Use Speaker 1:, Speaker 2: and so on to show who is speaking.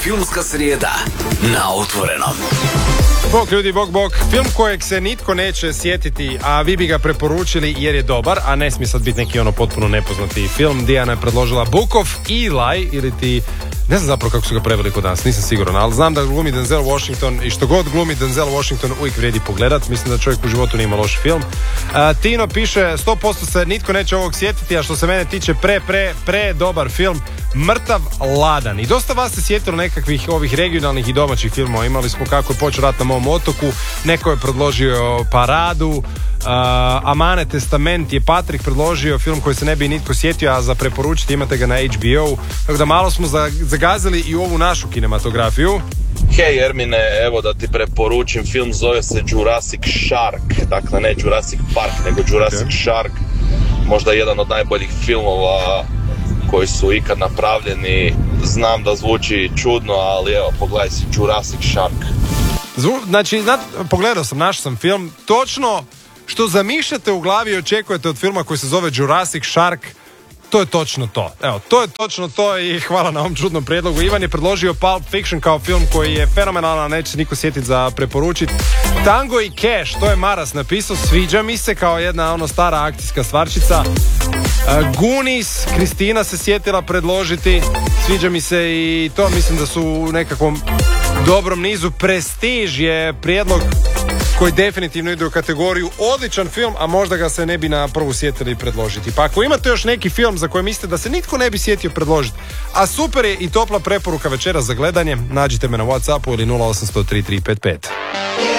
Speaker 1: Filmska srijeda na Otvorenom.
Speaker 2: Bog ljudi, bog. Film kojeg se nitko neće sjetiti, a vi bi ga preporučili jer je dobar, a ne smije sad biti neki potpuno nepoznati film. Dijana je predložila Book of Eli, ili ti... Ne znam zapravo kako su ga preveli kod nas, nisam siguran, ali znam da glumi Denzel Washington i što god glumi Denzel Washington uvijek vrijedi pogledat. Mislim da čovjek u životu nije ima loš film. Tino piše, 100% se nitko neće ovog sjetiti, a što se mene tiče pre dobar film, Mrtav ladan. I dosta vas se sjetilo nekakvih ovih regionalnih i domaćih filmova. Imali smo Kako je počeo rat na mom otoku, neko je predložio Paradu, Amane testament je Patrik predložio, film koji se ne bi nitko sjetio, a za preporučiti imate ga na HBO. Tako da malo smo zagazili i ovu našu kinematografiju.
Speaker 3: Hej Ermine, evo da ti preporučim film, zove se Jurassic Shark. Dakle, ne Jurassic Park, nego Jurassic Shark. Možda jedan od najboljih filmova koji su ikad napravljeni. Znam da zvuči čudno, ali evo, pogledaj si Jurassic Shark.
Speaker 2: Znači, pogledao sam, našao sam film. Točno što zamišljate u glavi i očekujete od filma koji se zove Jurassic Shark, to je točno to. Evo, to je točno to i hvala na ovom čudnom prijedlogu. Ivan je predložio Pulp Fiction kao film koji je fenomenalan, neće se niko sjetiti za preporučiti. Tango i Cash, to je Maras napisao, sviđa mi se kao jedna stara akcijska stvarčica. Goonies, Kristina se sjetila predložiti, sviđa mi se i to, mislim da su u nekakvom dobrom nizu. Prestige je prijedlog koji definitivno ide u kategoriju odličan film, a možda ga se ne bi na prvu sjetili predložiti. Pa ako imate još neki film za koji mislite da se nitko ne bi sjetio predložiti, a super je i topla preporuka večera za gledanje, nađite me na WhatsAppu ili 0800 3355.